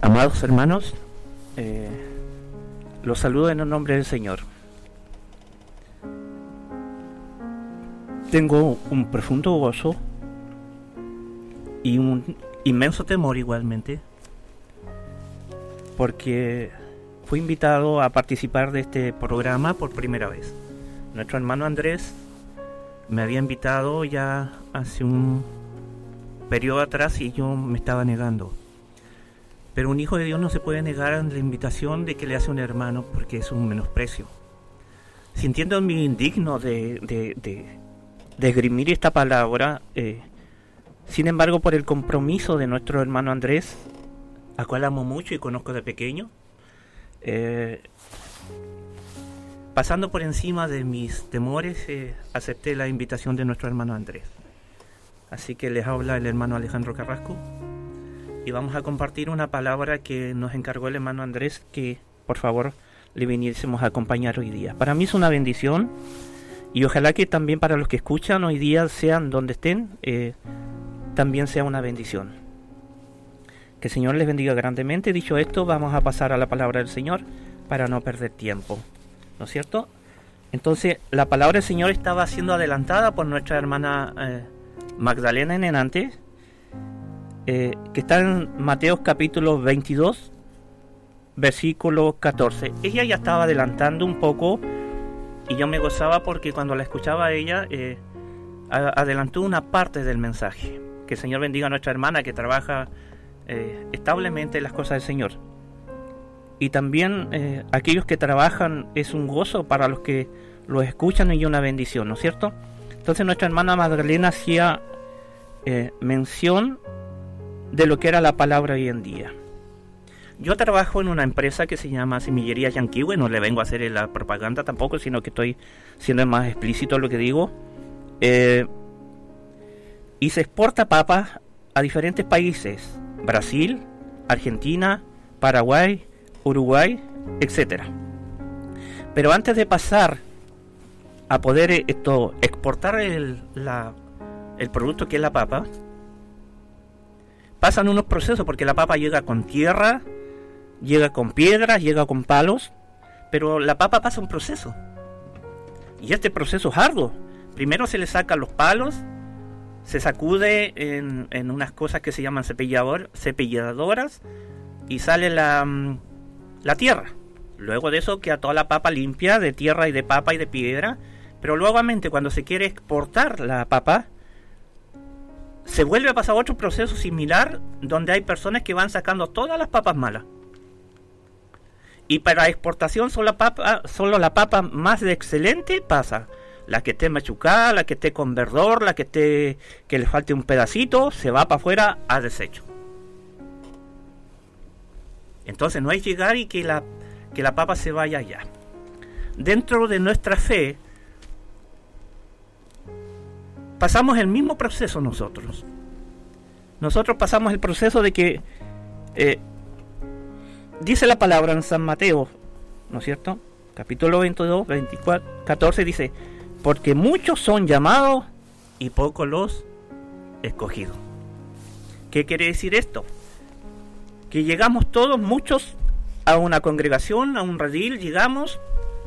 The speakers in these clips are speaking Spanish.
Amados hermanos, los saludo en el nombre del Señor. Tengo un profundo gozo y un inmenso temor igualmente, porque fui invitado a participar de este programa por primera vez. Nuestro hermano Andrés me había invitado ya hace un periodo atrás y yo me estaba negando. Pero un hijo de Dios no se puede negar a la invitación de que le hace un hermano, porque es un menosprecio. Sintiéndome indigno de esgrimir esta palabra, sin embargo, por el compromiso de nuestro hermano Andrés, a cual amo mucho y conozco de pequeño, pasando por encima de mis temores, acepté la invitación de nuestro hermano Andrés. Así que les habla el hermano Alejandro Carrasco. Y vamos a compartir una palabra que nos encargó el hermano Andrés, que por favor le viniésemos a acompañar hoy día. Para mí es una bendición, y ojalá que también para los que escuchan hoy día, sean donde estén, también sea una bendición. Que el Señor les bendiga grandemente. Dicho esto, vamos a pasar a la palabra del Señor para no perder tiempo, ¿no es cierto? Entonces, la palabra del Señor estaba siendo adelantada por nuestra hermana Magdalena en enante, que está en Mateo capítulo 22, versículo 14. Ella ya estaba adelantando un poco y yo me gozaba porque cuando la escuchaba a ella, adelantó una parte del mensaje. Que el Señor bendiga a nuestra hermana que trabaja establemente en las cosas del Señor. Y también aquellos que trabajan es un gozo para los que los escuchan y una bendición, ¿no es cierto? Entonces nuestra hermana Magdalena hacía mención de lo que era la palabra hoy en día. Yo trabajo en una empresa que se llama Semillería Yanquihue, no le vengo a hacer la propaganda tampoco, sino que estoy siendo más explícito en lo que digo. Y se exporta papas a diferentes países: Brasil, Argentina, Paraguay, Uruguay, etc. Pero antes de pasar a poder exportar el producto que es la papa, pasan unos procesos, porque la papa llega con tierra, llega con piedras, llega con palos, pero la papa pasa un proceso. Y este proceso es arduo. Primero se le sacan los palos, se sacude en unas cosas que se llaman cepilladoras y sale la tierra. Luego de eso queda toda la papa limpia de tierra y de papa y de piedra. Pero nuevamente, cuando se quiere exportar la papa, se vuelve a pasar otro proceso similar, donde hay personas que van sacando todas las papas malas. Y para exportación solo la papa más de excelente pasa. La que esté machucada, la que esté con verdor, la que le falte un pedacito, se va para afuera a desecho. Entonces no hay llegar y que la papa se vaya allá. Dentro de nuestra fe, pasamos el mismo proceso nosotros. Nosotros pasamos el proceso de que dice la palabra en San Mateo, ¿no es cierto? Capítulo 22, 24, 14 dice: porque muchos son llamados y pocos los escogidos. ¿Qué quiere decir esto? Que llegamos todos, muchos, a una congregación, a un redil, llegamos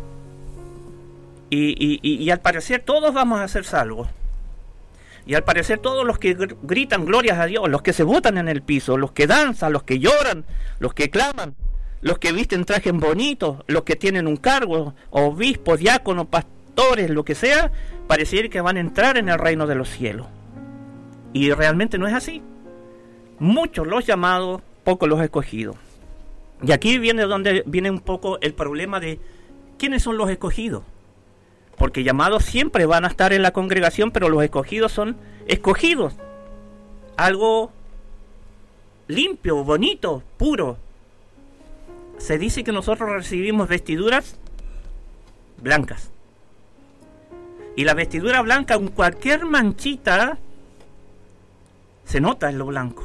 y al parecer todos vamos a ser salvos. Y al parecer todos los que gritan glorias a Dios, los que se botan en el piso, los que danzan, los que lloran, los que claman, los que visten trajes bonitos, los que tienen un cargo, obispos, diáconos, pastores, lo que sea, pareciera que van a entrar en el reino de los cielos. Y realmente no es así. Muchos los llamados, pocos los escogidos. Y aquí viene donde viene un poco el problema de quiénes son los escogidos. Porque llamados siempre van a estar en la congregación, pero los escogidos son escogidos. Algo limpio, bonito, puro. Se dice que nosotros recibimos vestiduras blancas. Y la vestidura blanca, con cualquier manchita, se nota en lo blanco.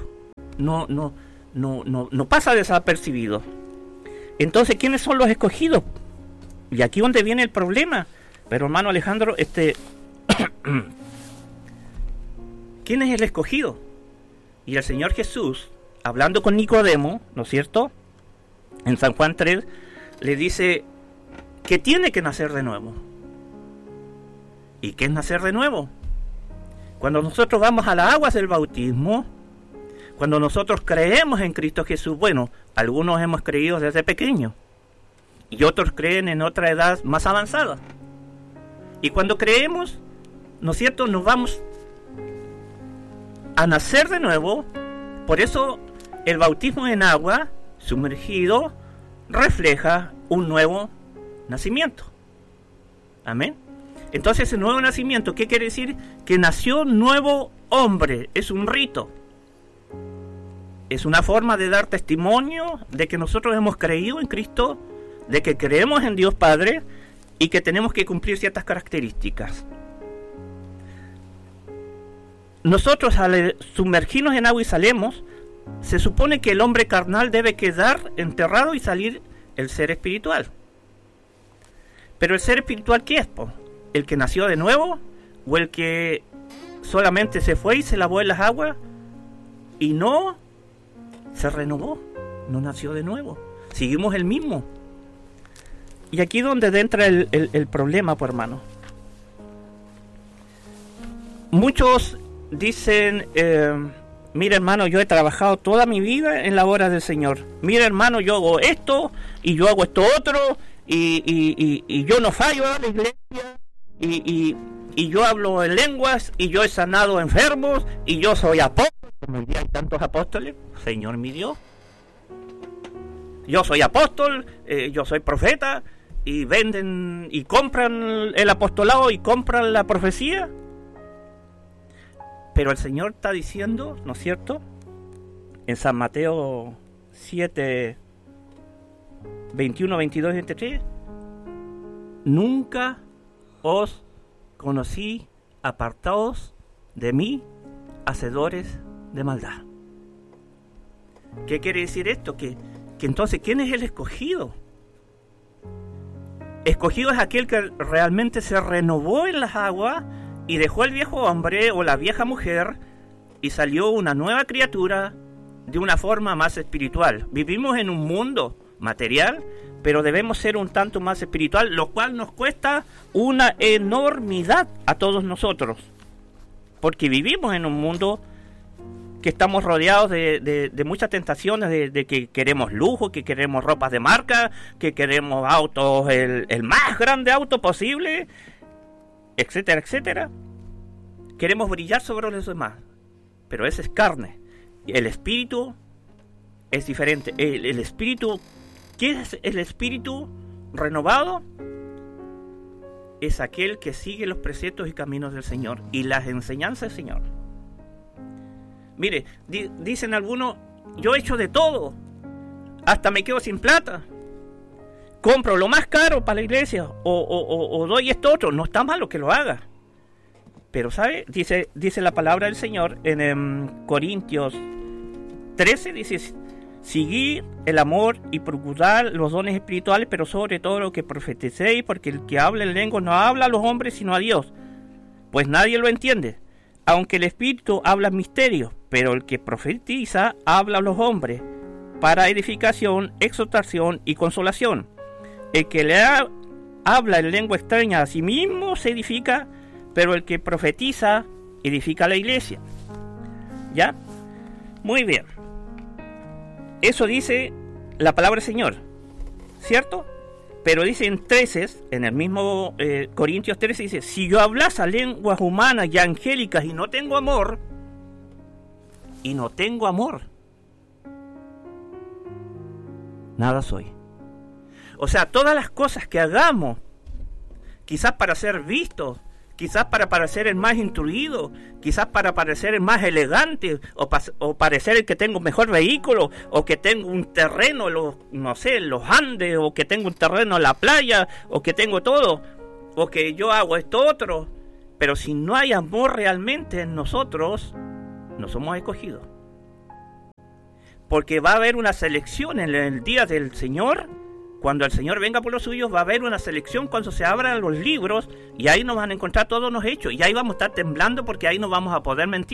No pasa desapercibido. Entonces, ¿quiénes son los escogidos? Y aquí donde viene el problema. Pero hermano Alejandro, ¿quién es el escogido? Y el Señor Jesús, hablando con Nicodemo, ¿no es cierto? En San Juan 3, le dice que tiene que nacer de nuevo. ¿Y qué es nacer de nuevo? Cuando nosotros vamos a las aguas del bautismo, cuando nosotros creemos en Cristo Jesús, bueno, algunos hemos creído desde pequeños y otros creen en otra edad más avanzada. Y cuando creemos, ¿no es cierto?, nos vamos a nacer de nuevo. Por eso el bautismo en agua sumergido refleja un nuevo nacimiento. Amén. Entonces el nuevo nacimiento, ¿qué quiere decir? Que nació nuevo hombre, es un rito. Es una forma de dar testimonio de que nosotros hemos creído en Cristo, de que creemos en Dios Padre y que tenemos que cumplir ciertas características. Nosotros al sumergirnos en agua y salemos, se supone que el hombre carnal debe quedar enterrado y salir el ser espiritual. Pero el ser espiritual, ¿qué es? ¿El que nació de nuevo? ¿O el que solamente se fue y se lavó en las aguas y no se renovó? No nació de nuevo. Seguimos el mismo. Y aquí es donde entra el problema, pues, hermano. Muchos dicen, mira, hermano, yo he trabajado toda mi vida en la obra del Señor. Mira, hermano, yo hago esto y yo hago esto otro y yo no fallo a la iglesia y yo hablo en lenguas y yo he sanado enfermos y yo soy apóstol. Como hoy día hay tantos apóstoles, Señor mi Dios. Yo soy apóstol, yo soy profeta, y venden y compran el apostolado y compran la profecía. Pero el Señor está diciendo, ¿no es cierto?, en San Mateo 7, 21, 22 y 23, nunca os conocí, apartaos de mí, hacedores de maldad. ¿Qué quiere decir esto? Que entonces, ¿quién es el escogido? Escogido es aquel que realmente se renovó en las aguas y dejó el viejo hombre o la vieja mujer y salió una nueva criatura de una forma más espiritual. Vivimos en un mundo material, pero debemos ser un tanto más espiritual, lo cual nos cuesta una enormidad a todos nosotros, porque vivimos en un mundo que estamos rodeados de muchas tentaciones, de que queremos lujo, que queremos ropas de marca, que queremos autos, el más grande auto posible, etcétera, etcétera. Queremos brillar sobre los demás, pero esa es carne. El espíritu es diferente. El espíritu, ¿qué es el espíritu renovado? Es aquel que sigue los preceptos y caminos del Señor y las enseñanzas del Señor. Mire, dicen algunos, yo he hecho de todo, hasta me quedo sin plata, compro lo más caro para la iglesia, o doy esto otro. No está malo que lo haga, pero ¿sabe? Dice la palabra del Señor en Corintios 13, dice, seguid el amor y procurad los dones espirituales, pero sobre todo lo que profeticéis, porque el que habla en lengua no habla a los hombres sino a Dios, pues nadie lo entiende. Aunque el Espíritu habla misterios, pero el que profetiza habla a los hombres, para edificación, exhortación y consolación. El que habla en lengua extraña a sí mismo se edifica, pero el que profetiza edifica a la iglesia. ¿Ya? Muy bien. Eso dice la palabra del Señor, ¿cierto? Pero dice en 13, en el mismo Corintios 13, dice, si yo hablase lenguas humanas y angélicas y no tengo amor, nada soy. O sea, todas las cosas que hagamos, quizás para ser vistos, quizás para parecer el más instruido, quizás para parecer el más elegante, o parecer el que tengo mejor vehículo, o que tengo un terreno, no sé, en los Andes, o que tengo un terreno en la playa, o que tengo todo, o que yo hago esto otro. Pero si no hay amor realmente en nosotros, no somos escogidos. Porque va a haber una selección en el día del Señor. Cuando el Señor venga por los suyos, va a haber una selección cuando se abran los libros, y ahí nos van a encontrar todos los hechos, y ahí vamos a estar temblando porque ahí no vamos a poder mentir,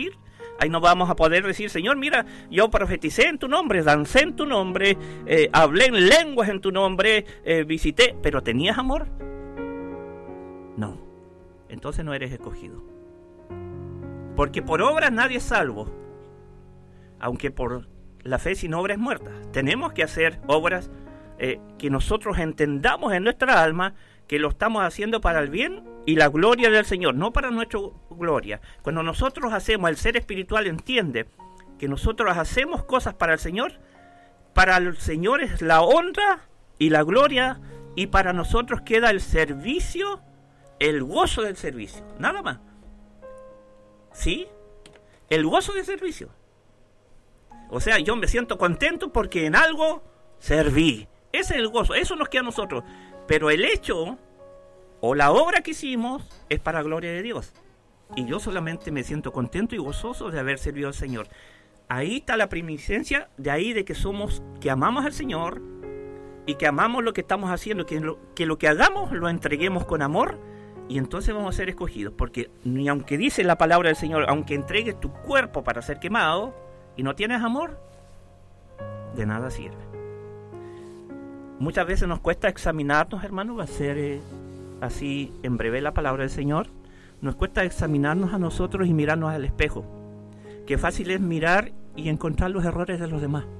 ahí no vamos a poder decir, Señor, mira, yo profeticé en tu nombre, dancé en tu nombre, hablé en lenguas en tu nombre, visité, pero ¿tenías amor? No, entonces no eres escogido. Porque por obras nadie es salvo, aunque por la fe sin obra es muerta. Tenemos que hacer obras que nosotros entendamos en nuestra alma que lo estamos haciendo para el bien y la gloria del Señor, no para nuestra gloria. Cuando nosotros hacemos, el ser espiritual entiende que nosotros hacemos cosas para el Señor es la honra y la gloria, y para nosotros queda el servicio, el gozo del servicio, nada más. ¿Sí? El gozo del servicio. O sea, yo me siento contento porque en algo serví. Ese es el gozo, eso nos queda a nosotros. Pero el hecho o la obra que hicimos es para gloria de Dios. Y yo solamente me siento contento y gozoso de haber servido al Señor. Ahí está la preeminencia, de ahí de que amamos al Señor y que amamos lo que estamos haciendo, que lo que hagamos lo entreguemos con amor, y entonces vamos a ser escogidos. Porque ni aunque dice la palabra del Señor, aunque entregues tu cuerpo para ser quemado y no tienes amor, de nada sirve. Muchas veces nos cuesta examinarnos, hermanos, va a ser así en breve la palabra del Señor. Nos cuesta examinarnos a nosotros y mirarnos al espejo. Qué fácil es mirar y encontrar los errores de los demás.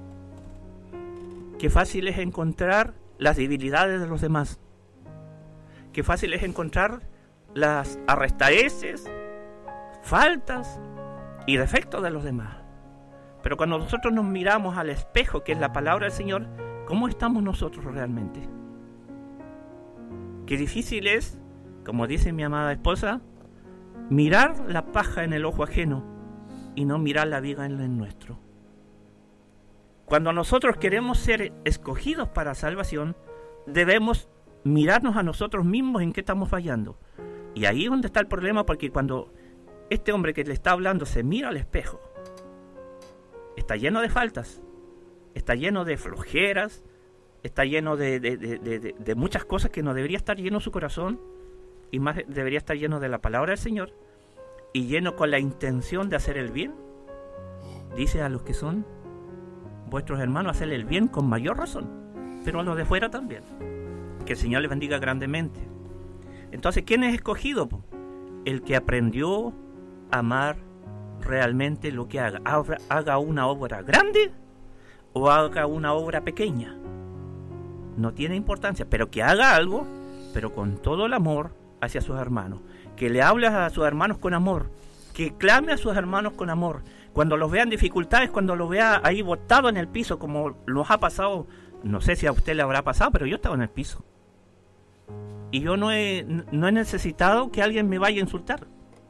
Qué fácil es encontrar las debilidades de los demás. Qué fácil es encontrar las arrestaeces, faltas y defectos de los demás. Pero cuando nosotros nos miramos al espejo, que es la palabra del Señor, ¿cómo estamos nosotros realmente? Qué difícil es, como dice mi amada esposa, mirar la paja en el ojo ajeno y no mirar la viga en el nuestro. Cuando nosotros queremos ser escogidos para salvación, debemos mirarnos a nosotros mismos en qué estamos fallando. Y ahí es donde está el problema, porque cuando este hombre que le está hablando se mira al espejo, está lleno de faltas, está lleno de flojeras, está lleno de muchas cosas que no debería estar lleno su corazón, y más debería estar lleno de la palabra del Señor, y lleno con la intención de hacer el bien. Dice a los que son vuestros hermanos, hacer el bien con mayor razón, pero a los de fuera también. Que el Señor les bendiga grandemente. Entonces, ¿quién es escogido? El que aprendió a amar realmente lo que haga. Haga una obra grande o haga una obra pequeña, no tiene importancia, pero que haga algo, pero con todo el amor hacia sus hermanos. Que le hable a sus hermanos con amor, que clame a sus hermanos con amor. Cuando los vea en dificultades, cuando los vea ahí botado en el piso, como los ha pasado, no sé si a usted le habrá pasado, pero yo estaba en el piso. Y yo no he necesitado que alguien me vaya a insultar.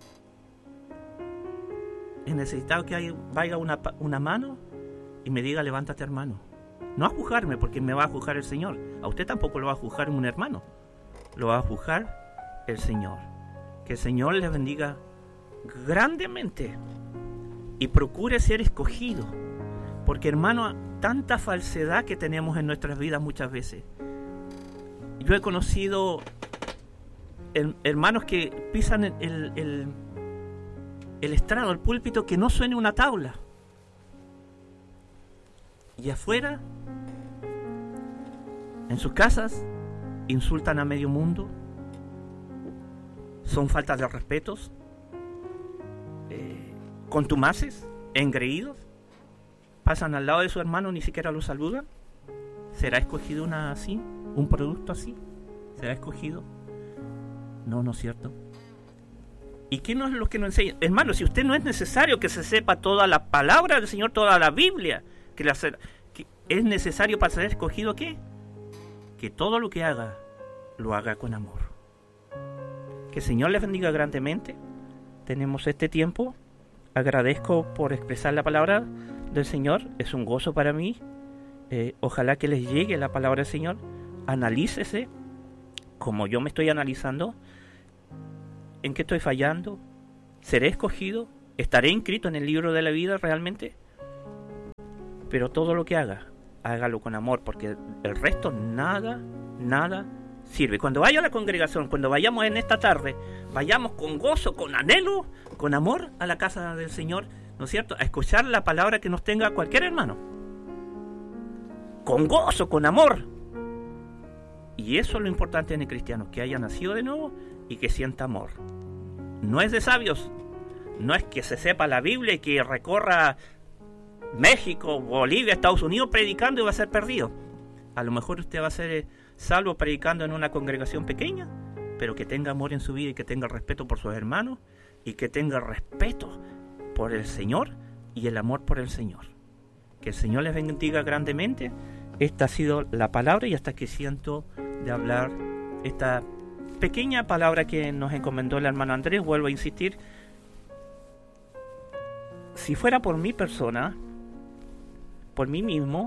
He necesitado que vaya una mano y me diga, levántate, hermano. No a juzgarme, porque me va a juzgar el Señor. A usted tampoco lo va a juzgar un hermano, lo va a juzgar el Señor. Que el Señor les bendiga grandemente y procure ser escogido, porque, hermano, tanta falsedad que tenemos en nuestras vidas muchas veces. Yo he conocido hermanos que pisan el estrado, el púlpito, que no suene una tabla, y afuera, en sus casas, insultan a medio mundo. Son faltas de respetos, contumaces, engreídos. Pasan al lado de su hermano, ni siquiera lo saludan. ¿Será escogido un producto así? ¿Será escogido? No, no es cierto. ¿Y qué no es lo que nos enseña? Hermano, si usted no es necesario que se sepa toda la palabra del Señor, toda la Biblia, que es necesario para ser escogido, ¿qué? Que todo lo que haga, lo haga con amor. Que el Señor les bendiga grandemente. Tenemos este tiempo. Agradezco por expresar la palabra del Señor. Es un gozo para mí. Ojalá que les llegue la palabra del Señor. Analícese como yo me estoy analizando. ¿En qué estoy fallando? ¿Seré escogido? ¿Estaré inscrito en el libro de la vida realmente? Pero todo lo que haga, hágalo con amor, porque el resto nada sirve. Cuando vaya a la congregación, cuando vayamos en esta tarde, vayamos con gozo, con anhelo, con amor a la casa del Señor, ¿no es cierto?, a escuchar la palabra que nos tenga cualquier hermano. Con gozo, con amor. Y eso es lo importante en el cristiano, que haya nacido de nuevo y que sienta amor. No es de sabios, no es que se sepa la Biblia y que recorra México, Bolivia, Estados Unidos predicando y va a ser perdido. A lo mejor usted va a ser salvo predicando en una congregación pequeña, pero que tenga amor en su vida y que tenga respeto por sus hermanos y que tenga respeto por el Señor y el amor por el Señor. Que el Señor les bendiga grandemente. Esta ha sido la palabra y hasta aquí siento de hablar esta pequeña palabra que nos encomendó el hermano Andrés. Vuelvo a insistir, si fuera por mi persona, por mí mismo,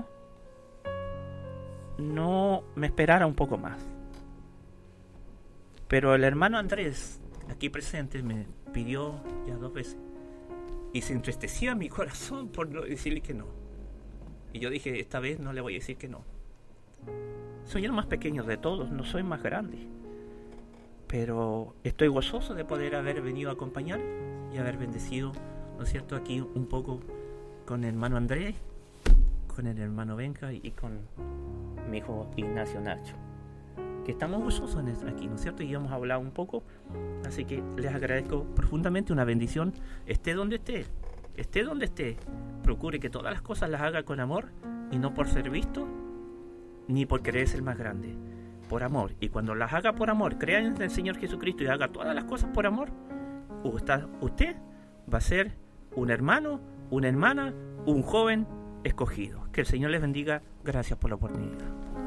no me esperara un poco más. Pero el hermano Andrés, aquí presente, me pidió ya 2 veces y se entristecía mi corazón por no decirle que no. Y yo dije, esta vez no le voy a decir que no. Soy el más pequeño de todos, no soy más grande. Pero estoy gozoso de poder haber venido a acompañar y haber bendecido, ¿no es cierto?, aquí un poco con el hermano Andrés, con el hermano Benja y con mi hijo Ignacio Nacho. Que estamos gozosos aquí, ¿no es cierto? Y vamos a hablar un poco. Así que les agradezco profundamente, una bendición. Esté donde esté, procure que todas las cosas las haga con amor y no por ser visto ni por querer ser más grande, por amor. Y cuando las haga por amor, crea en el Señor Jesucristo y haga todas las cosas por amor, usted va a ser un hermano, una hermana, un joven escogido. Que el Señor les bendiga. Gracias por la oportunidad.